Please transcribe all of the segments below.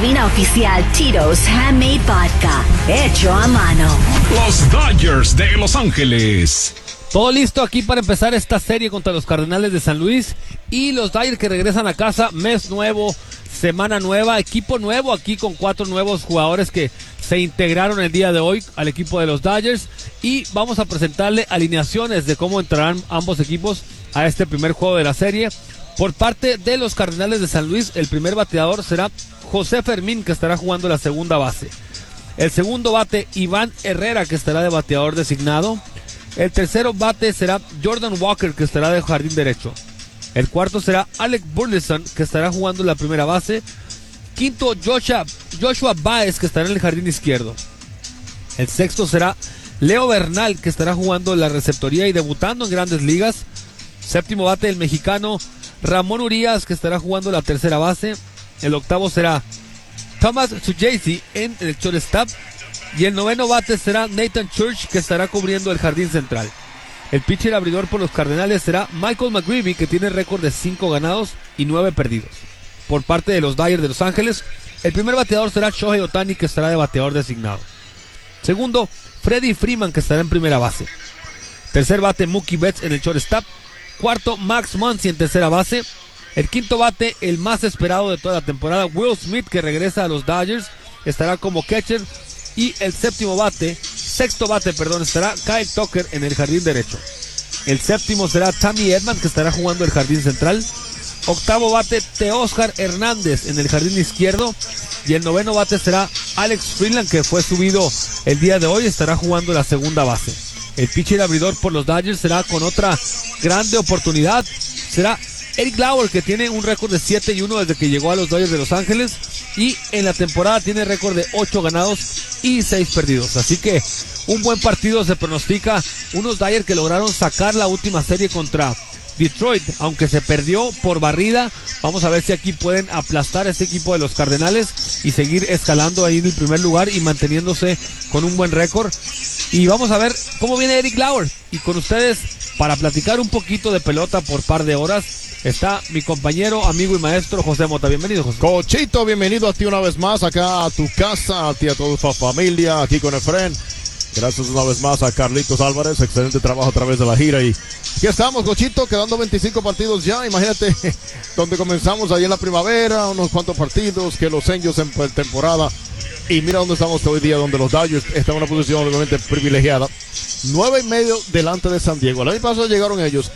cabina oficial Tito's Handmade Vodka, hecho a mano. Los Dodgers de Los Ángeles. Todo listo aquí para empezar esta serie contra los Cardenales de San Luis y los Dodgers que regresan a casa, mes nuevo, semana nueva, equipo nuevo aquí con 4 nuevos jugadores que se integraron el día de hoy al equipo de los Dodgers y vamos a presentarle alineaciones de cómo entrarán ambos equipos a este primer juego de la serie. Por parte de los Cardenales de San Luis, el primer bateador será José Fermín, que estará jugando la segunda base. El segundo bate, Iván Herrera, que estará de bateador designado. El tercero bate será Jordan Walker, que estará de jardín derecho. El cuarto será Alec Burleson, que estará jugando la primera base. Quinto, Joshua Baez, que estará en el jardín izquierdo. El sexto será Leo Bernal, que estará jugando la receptoría y debutando en Grandes Ligas. Séptimo bate, el mexicano Ramón Urias, que estará jugando la tercera base. El octavo será Thomas Sujasi en el shortstop. Y el noveno bate será Nathan Church, que estará cubriendo el jardín central. El pitcher abridor por los Cardenales será Michael McGreevy, que tiene récord de 5 ganados y 9 perdidos. Por parte de los Dodgers de Los Ángeles, el primer bateador será Shohei Ohtani, que estará de bateador designado. Segundo, Freddie Freeman, que estará en primera base. Tercer bate, Mookie Betts en el shortstop. Cuarto, Max Muncy en tercera base. El quinto bate, el más esperado de toda la temporada, Will Smith, que regresa a los Dodgers, estará como catcher. Y el sexto bate, estará Kyle Tucker en el jardín derecho. El séptimo será Tommy Edman, que estará jugando el jardín central. Octavo bate, Teóscar Hernández en el jardín izquierdo. Y el noveno bate será Alex Freeland, que fue subido el día de hoy, estará jugando la segunda base. El pitcher abridor por los Dodgers será con otra grande oportunidad. Será Eric Lauer, que tiene un récord de 7-1 desde que llegó a los Dodgers de Los Ángeles. Y en la temporada tiene récord de 8 ganados y 6 perdidos. Así que un buen partido se pronostica. Unos Dodgers que lograron sacar la última serie contra Detroit, aunque se perdió por barrida. Vamos a ver si aquí pueden aplastar a este equipo de los Cardenales y seguir escalando ahí en el primer lugar y manteniéndose con un buen récord. Y vamos a ver cómo viene Eric Lauer. Y con ustedes, para platicar un poquito de pelota por par de horas, está mi compañero, amigo y maestro José Mota. Bienvenido, José. Cochito, bienvenido a ti una vez más acá a tu casa, a ti, a toda tu familia, aquí con Efren. Gracias una vez más a Carlitos Álvarez, excelente trabajo a través de la gira. Y aquí estamos, Cochito, quedando 25 partidos ya. Imagínate, donde comenzamos ahí en la primavera, unos cuantos partidos, que los Angels en temporada. Y mira dónde estamos hoy día, donde los Dodgers están en una posición obviamente privilegiada. 9.5 delante de San Diego. El año pasado llegaron ellos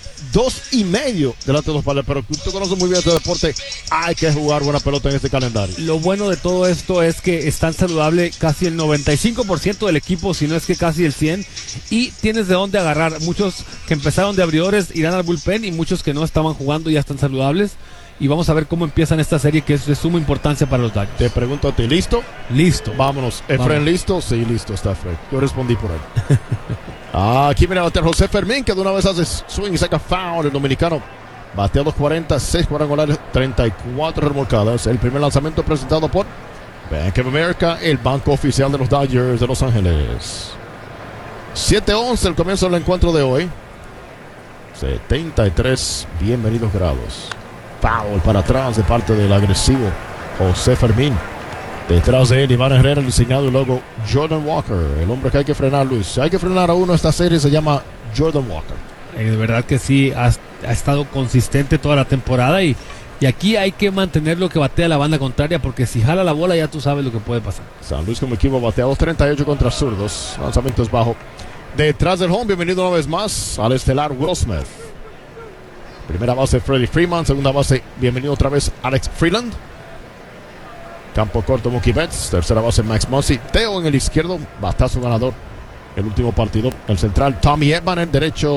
2.5 delante de los Padres. Pero tú conoces muy bien este deporte. Hay que jugar buena pelota en este calendario. Lo bueno de todo esto es que están saludable casi el 95% del equipo, si no es que casi el 100%. Y tienes de dónde agarrar. Muchos que empezaron de abridores irán al bullpen y muchos que no estaban jugando ya están saludables. Y vamos a ver cómo empiezan esta serie, que es de suma importancia para los Dodgers. Te pregunto a ti, ¿listo? Listo. Vámonos. ¿Efren listo? Sí, listo está Efren. Yo respondí por ahí. Aquí viene a batear José Fermín, que de una vez hace swing y saca foul. El dominicano batea 2.40, 6 cuadrangulares, 34 remolcadas. El primer lanzamiento presentado por Bank of America, el banco oficial de los Dodgers de Los Ángeles. 7:11 el comienzo del encuentro de hoy. 73 bienvenidos grados. Foul para atrás de parte del agresivo José Fermín. Detrás de él, Iván Herrera, el diseñado y luego Jordan Walker. El hombre que hay que frenar, Luis. Hay que frenar a uno. Esta serie se llama Jordan Walker. De verdad que sí, ha estado consistente toda la temporada y aquí hay que mantener lo que batea la banda contraria, porque si jala la bola ya tú sabes lo que puede pasar. San Luis como equipo batea 2.38 contra zurdos. Lanzamientos bajo. Detrás del home, bienvenido una vez más al estelar Will Smith. Primera base Freddie Freeman, segunda base, bienvenido otra vez Alex Freeland. Campo corto Mookie Betts, tercera base Max Muncy. Teo en el izquierdo, batazo ganador. El último partido, el central Tommy Edman en el derecho.